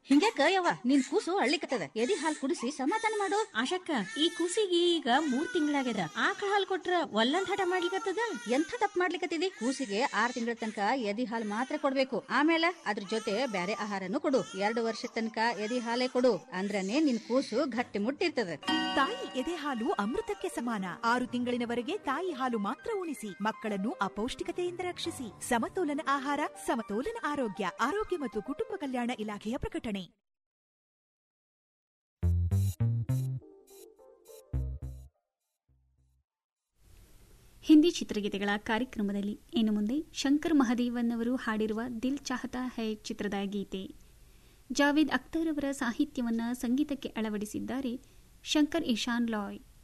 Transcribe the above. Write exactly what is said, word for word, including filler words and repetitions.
ಹಿಂಗ್ಯಾಕ ಯವ್ವ ನಿನ್ ಕೂಸು ಅಳ್ಳಿಕತ್ತದ ಎದಿ ಹಾಲ್ ಕುಡಿಸಿ ಸಮಾಧಾನ ಮಾಡು. ಆಶಕ್ಕ, ಈ ಕೂಸಿಗೆ ಈಗ ಮೂರ್ ತಿಂಗಳಾಗ್ಯದ. ಆಕಳ ಹಾಲ್ ಕೊಟ್ರ ಒಲ್ಲಂದ್ ಹಠ ಮಾಡ್ಲಿಕತ್ತದ. ಎಂಥ ತಪ್ಪು ಮಾಡ್ಲಿಕತ್ತಿದಿ? ಕೂಸಿಗೆ ಆರ್ ತಿಂಗಳ ತನಕ ಎದಿ ಹಾಲ್ ಮಾತ್ರ ಕೊಡ್ಬೇಕು. ಆಮೇಲೆ ಅದ್ರ ಜೊತೆ ಬ್ಯಾರೆ ಆಹಾರನು ಕೊಡು. ಎರಡು ವರ್ಷ ತನಕ ಎದಿ ಹಾಲೇ ಕೊಡು. ಅಂದ್ರನೇ ನಿನ್ ಕೂಸು ಗಟ್ಟಿ ಮುಟ್ಟಿರ್ತದ. ತಾಯಿ ಎದೆ ಹಾಲು ಅಮೃತಕ್ಕೆ ಸಮಾನ. ಆರು ತಿಂಗಳಿನವರೆಗೆ ತಾಯಿ ಹಾಲು ಮಾತ್ರ ಉಣಿಸಿ, ಮಕ್ಕಳನ್ನು ಅಪೌಷ್ಟಿಕತೆಯಿಂದ ರಕ್ಷಿಸಿ. ಸಮತೋಲನ ಆಹಾರ, ಸಮತೋಲನ ಆರೋಗ್ಯ. ಆರೋಗ್ಯ ಮತ್ತು ಕುಟುಂಬ ಕಲ್ಯಾಣ ಇಲಾಖೆಯ ಪ್ರಕಟಣೆ. ಹಿಂದಿ ಚಿತ್ರಗೀತೆಗಳ ಕಾರ್ಯಕ್ರಮದಲ್ಲಿ ಇನ್ನು ಮುಂದೆ ಶಂಕರ್ ಮಹದೇವನ್ ಅವರು ಹಾಡಿರುವ ದಿಲ್ ಚಾಹತಾ ಹೈ ಚಿತ್ರದ ಗೀತೆ. ಜಾವೇದ್ ಅಖ್ತರ್ ಅವರ ಸಾಹಿತ್ಯವನ್ನು ಸಂಗೀತಕ್ಕೆ ಅಳವಡಿಸಿದ್ದಾರೆ ಶಂಕರ್ ಇಶಾನ್ ಲಾಯ್.